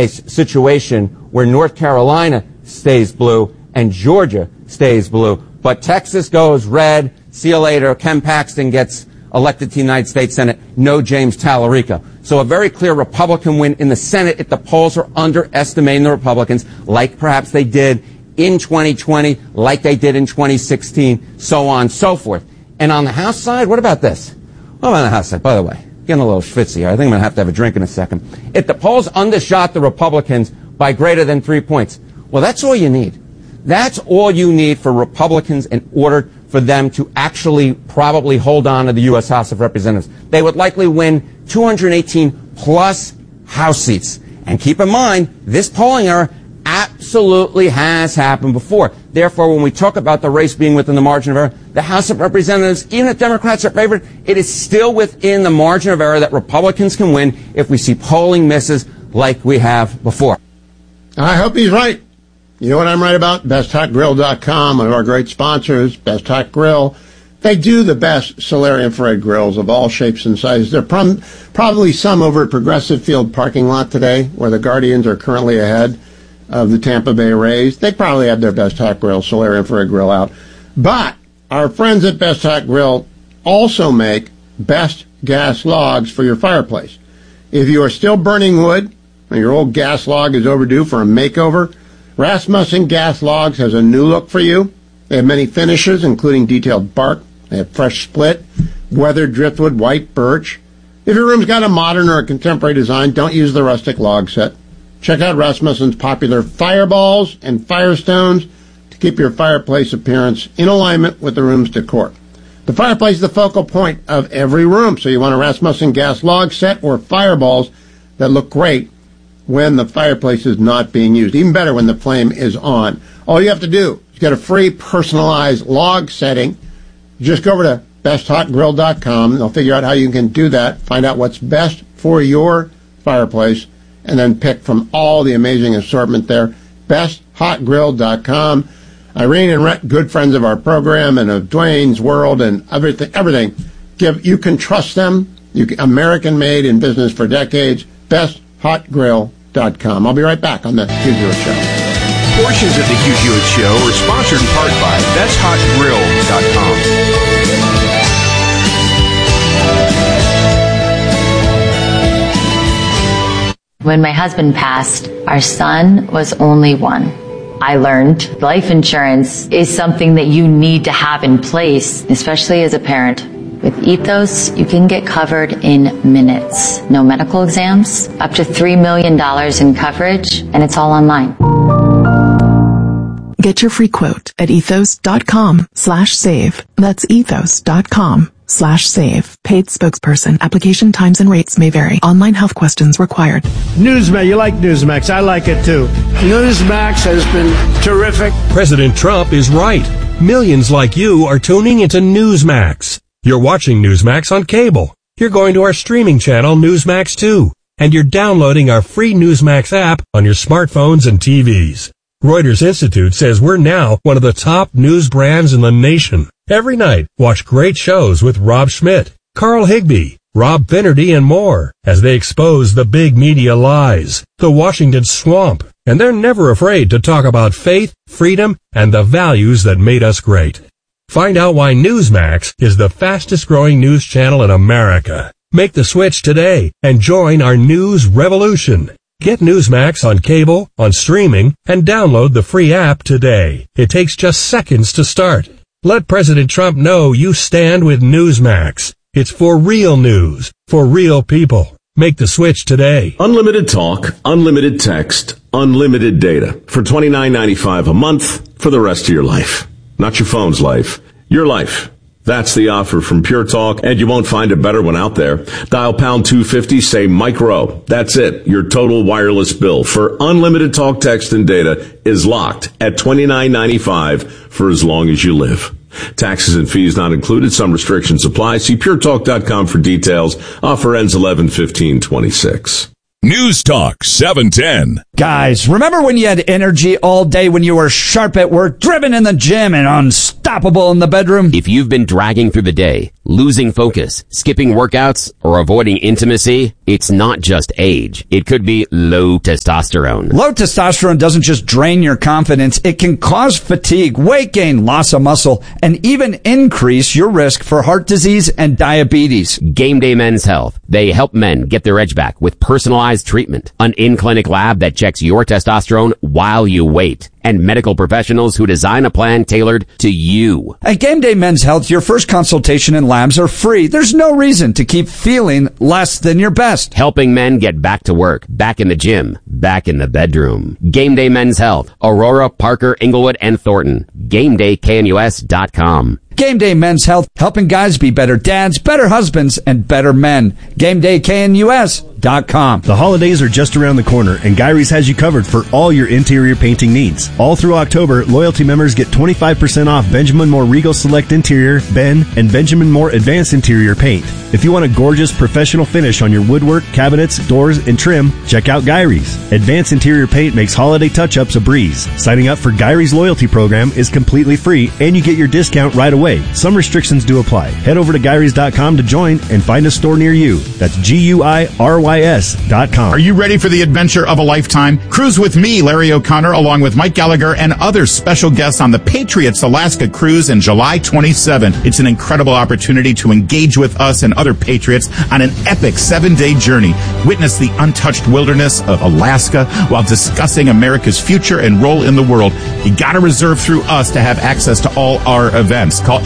a situation where North Carolina stays blue and Georgia stays blue, but Texas goes red. See you later. Ken Paxton gets elected to the United States Senate. No James Tallarico. So a very clear Republican win in the Senate if the polls are underestimating the Republicans, like perhaps they did in 2020, like they did in 2016, so on and so forth. And on the House side, what about this? Well, on the House side, by the way, getting a little schwitzy here. I think I'm going to have a drink in a second. If the polls undershot the Republicans by greater than 3 points, well, that's all you need. That's all you need for Republicans in order for them to actually probably hold on to the U.S. House of Representatives. They would likely win 218 plus House seats. And keep in mind, this polling error absolutely has happened before. Therefore, when we talk about the race being within the margin of error, the House of Representatives, even if Democrats are favored, it is still within the margin of error that Republicans can win if we see polling misses like we have before. I hope he's right. You know what I'm right about? BestHotGrill.com, one of our great sponsors, Best Hot Grill. They do the best solar infrared grills of all shapes and sizes. There are probably some over at Progressive Field parking lot today where the Guardians are currently ahead of the Tampa Bay Rays. They probably have their Best Hot Grill, solar infrared grill out. But our friends at Best Hot Grill also make best gas logs for your fireplace. If you are still burning wood and your old gas log is overdue for a makeover, Rasmussen Gas Logs has a new look for you. They have many finishes, including detailed bark. They have fresh split, weathered driftwood, white birch. If your room's got a modern or a contemporary design, don't use the rustic log set. Check out Rasmussen's popular Fireballs and Firestones to keep your fireplace appearance in alignment with the room's decor. The fireplace is the focal point of every room, so you want a Rasmussen gas log set or Fireballs that look great when the fireplace is not being used. Even better when the flame is on. All you have to do is get a free personalized log setting. Just go over to BestHotGrill.com. They'll figure out how you can do that, find out what's best for your fireplace, and then pick from all the amazing assortment there. BestHotGrill.com. Irene and Rhett, good friends of our program and of Dwayne's World and everything. You can trust them. American-made, in business for decades. BestHotGrill.com. I'll be right back on the Hugh Hewitt Show. Portions of the Hugh Hewitt Show are sponsored in part by BestHotGrill.com. When my husband passed, our son was only one. I learned life insurance is something that you need to have in place, especially as a parent. With Ethos, you can get covered in minutes. No medical exams, up to $3 million in coverage, and it's all online. Get your free quote at ethos.com/save. That's ethos.com/save. Paid spokesperson. Application times and rates may vary. Online health questions required. Newsmax. You like Newsmax. I like it too. Newsmax has been terrific. President Trump is right. Millions like you are tuning into Newsmax. You're watching Newsmax on cable. You're going to our streaming channel, Newsmax 2. And you're downloading our free Newsmax app on your smartphones and TVs. Reuters Institute says we're now one of the top news brands in the nation. Every night, watch great shows with Rob Schmidt, Carl Higbie, Rob Finnerty, and more as they expose the big media lies, the Washington swamp, and they're never afraid to talk about faith, freedom, and the values that made us great. Find out why Newsmax is the fastest growing news channel in America. Make the switch today and join our news revolution. Get Newsmax on cable, on streaming, and download the free app today. It takes just seconds to start. Let President Trump know you stand with Newsmax. It's for real news, for real people. Make the switch today. Unlimited talk, unlimited text, unlimited data for $29.95 a month for the rest of your life. Not your phone's life, your life. That's the offer from Pure Talk, and you won't find a better one out there. Dial pound 250, say Mike Rowe. That's it. Your total wireless bill for unlimited talk, text, and data is locked at $29.95 for as long as you live. Taxes and fees not included. Some restrictions apply. See puretalk.com for details. Offer ends 11/15/26. News Talk 710. Guys, remember when you had energy all day, when you were sharp at work, driven in the gym, and unstoppable in the bedroom? If you've been dragging through the day, losing focus, skipping workouts, or avoiding intimacy, it's not just age. It could be low testosterone. Low testosterone doesn't just drain your confidence. It can cause fatigue, weight gain, loss of muscle, and even increase your risk for heart disease and diabetes. Game Day Men's Health. They help men get their edge back with personalized treatment, an in-clinic lab that checks your testosterone while you wait, and medical professionals who design a plan tailored to you. At Game Day Men's Health, your first consultation and labs are free. There's no reason to keep feeling less than your best. Helping men get back to work, back in the gym, back in the bedroom. Game Day Men's Health. Aurora, Parker, Inglewood, and Thornton. GameDayKNUS.com. Game Day Men's Health, helping guys be better dads, better husbands, and better men. GameDayKNUS.com. The holidays are just around the corner, and Gyrie's has you covered for all your interior painting needs. All through October, loyalty members get 25% off Benjamin Moore Regal Select Interior, Ben, and Benjamin Moore Advanced Interior paint. If you want a gorgeous professional finish on your woodwork, cabinets, doors, and trim, check out Gyrie's. Advanced Interior paint makes holiday touch-ups a breeze. Signing up for Gyrie's loyalty program is completely free, and you get your discount right away. Some restrictions do apply. Head over to Gyrie's.com to join and find a store near you. That's GUIRYS.com. Are you ready for the adventure of a lifetime? Cruise with me, Larry O'Connor, along with Mike Gallagher and other special guests on the Patriots Alaska Cruise in July 27. It's an incredible opportunity to engage with us and other Patriots on an epic 7-day journey. Witness the untouched wilderness of Alaska while discussing America's future and role in the world. You gotta reserve through us to have access to all our events. Call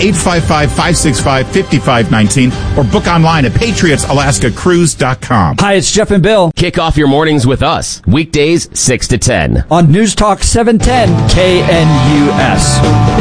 855-565-5519 or book online at PatriotsAlaskaCruise.com. Hi, it's Jeff and Bill. Kick off your mornings with us. Weekdays, 6 to 10. On News Talk 710 KNUS.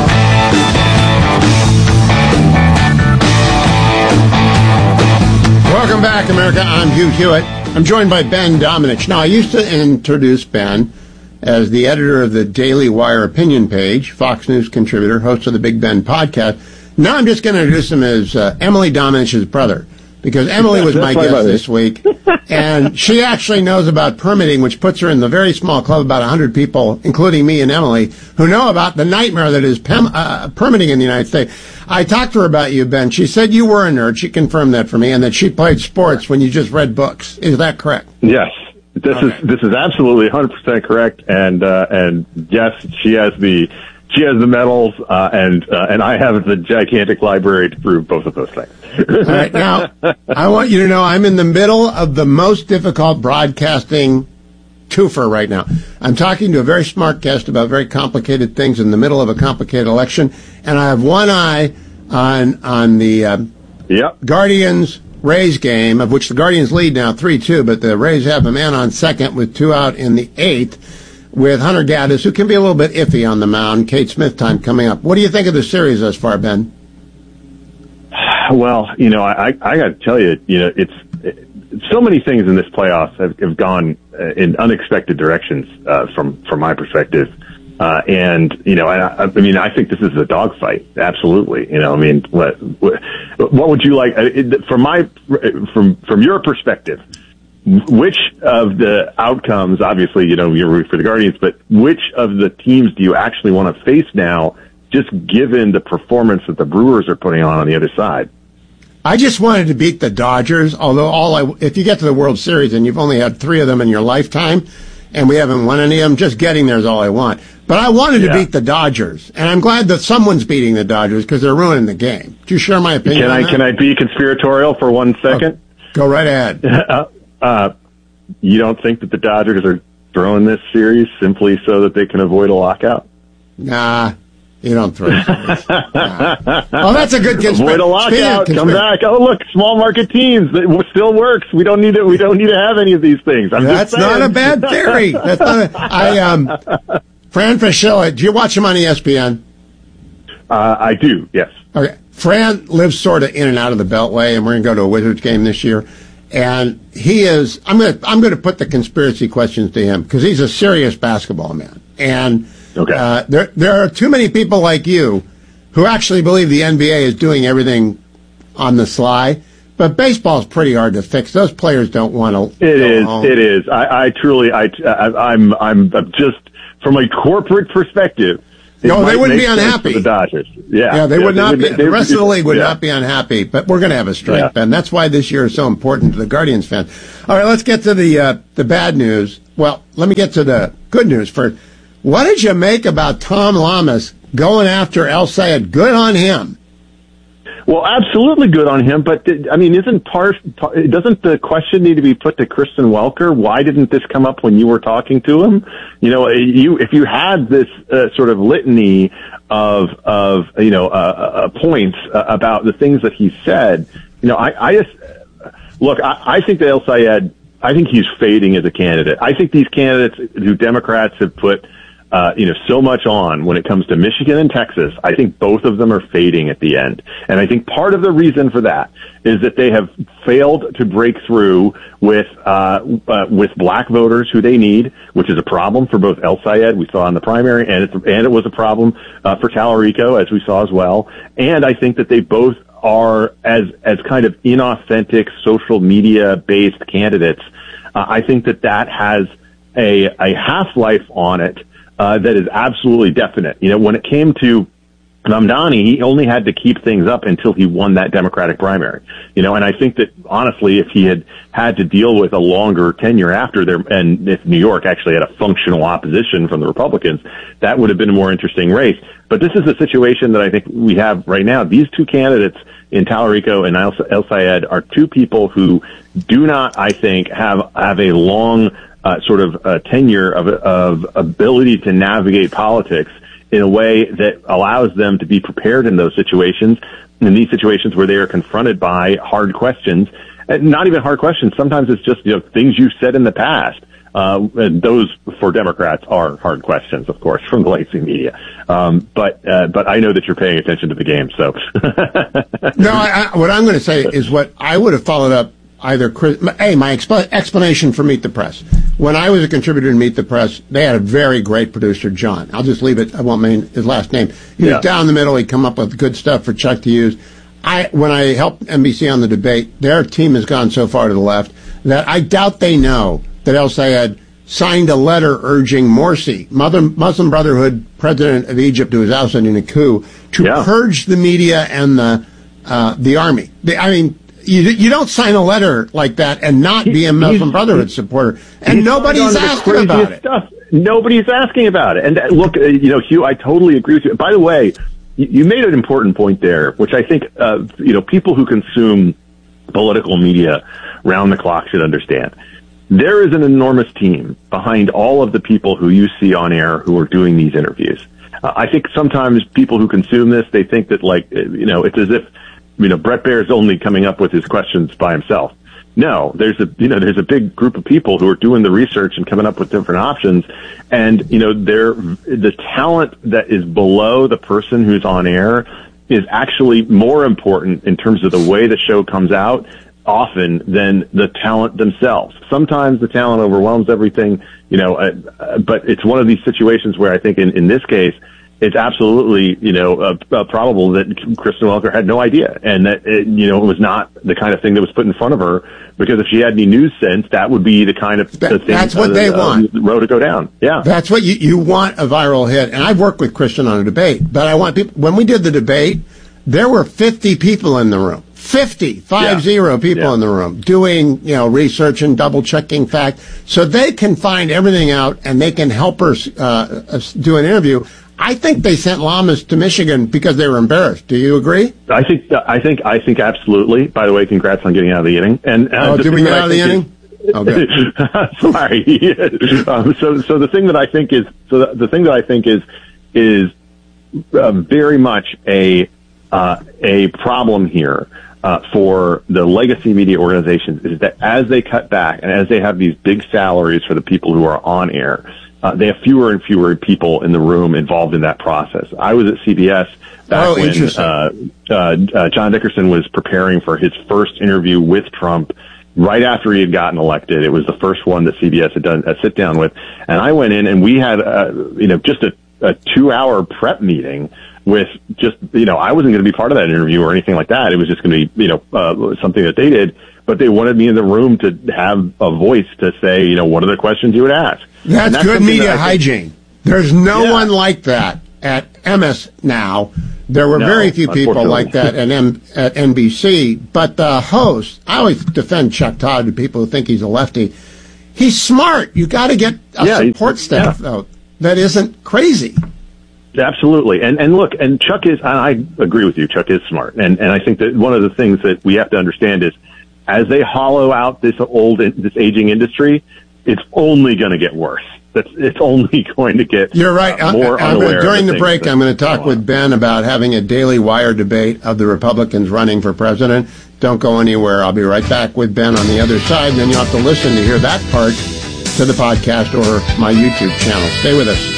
Welcome back, America. I'm Hugh Hewitt. I'm joined by Ben Domenech. Now, I used to introduce Ben as the editor of the Daily Wire opinion page, Fox News contributor, host of the Big Ben podcast. Now I'm just going to introduce him as Emily Domenech's brother, because Emily was my guest this week, and she actually knows about permitting, which puts her in the very small club of about 100 people, including me and Emily, who know about the nightmare that is permitting in the United States. I talked to her about you, Ben. She said you were a nerd. She confirmed that for me, and that she played sports when you just read books. Is that correct? Yes. This is absolutely 100% correct, and yes, she has the medals, and I have the gigantic library to prove both of those things. All right, now I want you to know I'm in the middle of the most difficult broadcasting twofer right now. I'm talking to a very smart guest about very complicated things in the middle of a complicated election, and I have one eye on the Guardians Rays game, of which the Guardians lead now 3-2, but the Rays have a man on second with 2 out in the 8th with Hunter Gaddis, who can be a little bit iffy on the mound. Kate Smith time coming up. What do you think of the series thus far, Ben? Well, I got to tell you, it's so many things in this playoffs have gone in unexpected directions from my perspective. I think this is a dogfight. Absolutely. What would you like from your perspective? Which of the outcomes, obviously, you're rooting for the Guardians, but which of the teams do you actually want to face now, just given the performance that the Brewers are putting on the other side? I just wanted to beat the Dodgers, although if you get to the World Series and you've only had 3 of them in your lifetime, and we haven't won any of them, just getting there is all I want. But I wanted to beat the Dodgers, and I'm glad that someone's beating the Dodgers because they're ruining the game. Do you share my opinion? Can I be conspiratorial for 1 second? Go right ahead. You don't think that the Dodgers are throwing this series simply so that they can avoid a lockout? Nah, you don't throw it. Nah. Oh, that's a good conspiracy. Avoid a lockout. Come back. Oh, look, small market teams. It still works. We don't need to have any of these things. That's not a bad theory. That's not Fran Fraschilla, do you watch him on ESPN? I do, yes. Okay. Fran lives sort of in and out of the Beltway, and we're going to go to a Wizards game this year. And he is, I'm going to put the conspiracy questions to him because he's a serious basketball man. And there are too many people like you who actually believe the NBA is doing everything on the sly. But baseball's pretty hard to fix. Those players don't want to. It is. I truly, I'm just from a corporate perspective. No, they wouldn't be unhappy. The Dodgers. Yeah, they would not be. The rest of the league would not be unhappy. But we're going to have a strike, Ben. That's why this year is so important to the Guardians fans. All right, let's get to the bad news. Well, let me get to the good news first. What did you make about Tom Lamas going after El Sayed? Good on him. Well, absolutely good on him, but I mean, doesn't the question need to be put to Kristen Welker? Why didn't this come up when you were talking to him? You know, if you had this sort of litany of points about the things that he said, you know, I think that El Sayed, I think he's fading as a candidate. I think these candidates who Democrats have put so much on when it comes to Michigan and Texas, I think both of them are fading at the end. And I think part of the reason for that is that they have failed to break through with black voters who they need, which is a problem for both El Sayed, we saw in the primary, and it was a problem for Talarico, as we saw as well. And I think that they both are as kind of inauthentic social media based candidates. I think that has a half-life on it that is absolutely definite. You know, when it came to Mamdani, he only had to keep things up until he won that Democratic primary. You know, and I think that honestly, if he had to deal with a longer tenure after there, and if New York actually had a functional opposition from the Republicans, that would have been a more interesting race. But this is the situation that I think we have right now. These two candidates in Talarico and El Sayed are two people who do not, I think, have a long tenure of ability to navigate politics in a way that allows them to be prepared in those situations, in these situations where they are confronted by hard questions. And not even hard questions. Sometimes it's just, things you've said in the past. And those for Democrats are hard questions, of course, from the legacy media. But I know that you're paying attention to the game, so. No, what I'm going to say is what I would have followed up my explanation for Meet the Press. When I was a contributor to Meet the Press, they had a very great producer, John. I'll just leave it. I won't name his last name. He was down the middle. He'd come up with good stuff for Chuck to use. When I helped NBC on the debate, their team has gone so far to the left that I doubt they know that El Sayed signed a letter urging Morsi, Muslim Brotherhood president of Egypt, who was ousted in a coup, to purge the media and the army. You don't sign a letter like that and not be a Muslim Brotherhood supporter. And nobody's asking about it. Nobody's asking about it. And look, Hugh, I totally agree with you. By the way, you made an important point there, which I think, people who consume political media round the clock should understand. There is an enormous team behind all of the people who you see on air who are doing these interviews. I think sometimes people who consume this, they think that it's as if, Brett Baer's only coming up with his questions by himself. No, there's a big group of people who are doing the research and coming up with different options. And, the talent that is below the person who's on air is actually more important in terms of the way the show comes out often than the talent themselves. Sometimes the talent overwhelms everything, but it's one of these situations where I think in this case, it's absolutely, probable that Kristen Welker had no idea, and that it was not the kind of thing that was put in front of her. Because if she had any news sense, that would be the kind of thing. That's what they want. The road to go down. Yeah, that's what you want, a viral hit. And I've worked with Kristen on a debate, but I want people. When we did the debate, there were 50 people in the room. 50 people in the room doing, research and double checking facts, so they can find everything out and they can help her do an interview. I think they sent Lamas to Michigan because they were embarrassed. Do you agree? I think absolutely. By the way, congrats on getting out of the inning. And did we get out of the inning? Okay. Sorry. So the thing that I think is very much a problem here for the legacy media organizations is that as they cut back and as they have these big salaries for the people who are on air, they have fewer and fewer people in the room involved in that process. I was at CBS back when John Dickerson was preparing for his first interview with Trump right after he had gotten elected. It was the first one that CBS had done a sit down with. And I went in and we had, just a 2-hour prep meeting with just, I wasn't going to be part of that interview or anything like that. It was just going to be, something that they did. But they wanted me in the room to have a voice to say, what are the questions you would ask? That's good media hygiene. There's no one like that at MS now. There were very few people like that at NBC. But the host, I always defend Chuck Todd to people who think he's a lefty. He's smart. You got to get a support staff, though, that isn't crazy. Absolutely. And look, and Chuck is, and I agree with you, Chuck is smart. And I think that one of the things that we have to understand is as they hollow out this aging industry, it's only going to get worse. It's only going to get You're right. more unaware. During the break, I'm going to talk with Ben about having a Daily Wire debate of the Republicans running for president. Don't go anywhere. I'll be right back with Ben on the other side, and then you'll have to listen to hear that part to the podcast or my YouTube channel. Stay with us.